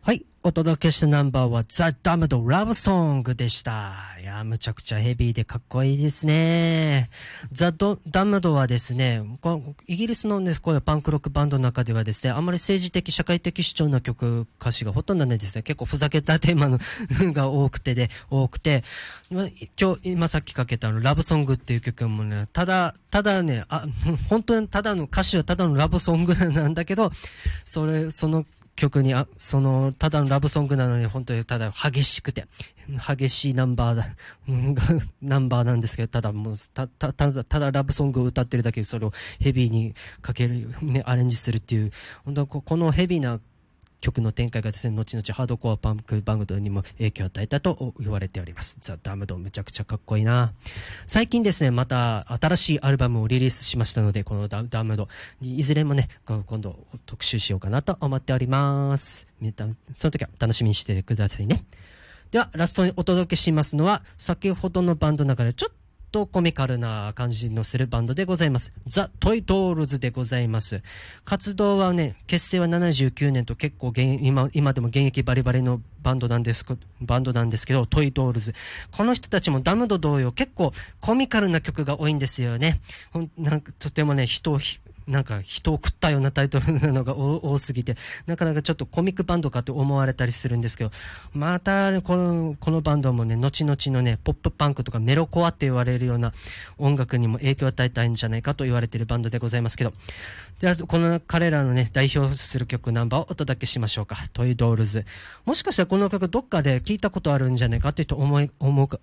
はい。お届けしたナンバーはザ・ダムド・ラブソングでした。いや、むちゃくちゃヘビーでかっこいいですね。ザ・ダムドはですね、イギリスのね、こういうパンクロックバンドの中ではですね、あんまり政治的、社会的主張の曲、歌詞がほとんどないですね。結構ふざけたテーマのが多くて、今さっきかけたラブソングっていう曲もね、ただね、本当にただの歌詞はただのラブソングなんだけど、その曲にただのラブソングなのに本当にただ激しくて激しいナンバーなんですけど、ただラブソングを歌ってるだけでそれをヘビーにかける、ね、アレンジするっていう、本当このヘビーな曲の展開がですね、後々ハードコアパンクバンドにも影響を与えたと言われております。ザ・ダムド、めちゃくちゃかっこいいな。最近ですね、また新しいアルバムをリリースしましたので、このダムド、いずれもね、今度特集しようかなと思っております。その時は楽しみにしてくださいね。では、ラストにお届けしますのは、先ほどのバンドの中でちょっとコミカルな感じのするバンドでございます。ザ・トイ・トールズでございます。活動はね、結成は79年と結構今でも現役バリバリのバンドなんですけど、トイ・トールズ。この人たちもダムド同様結構コミカルな曲が多いんですよね。なんかとてもね、人を食ったようなタイトルなのが多すぎて、なかなかちょっとコミックバンドかと思われたりするんですけど、またこのバンドもね、後々のね、ポップパンクとかメロコアって言われるような音楽にも影響を与えたいんじゃないかと言われているバンドでございますけど、ではこの彼らのね、代表する曲ナンバーをお届けしましょうか。トイ・ドールズ。もしかしたらこの曲どっかで聞いたことあるんじゃないかって思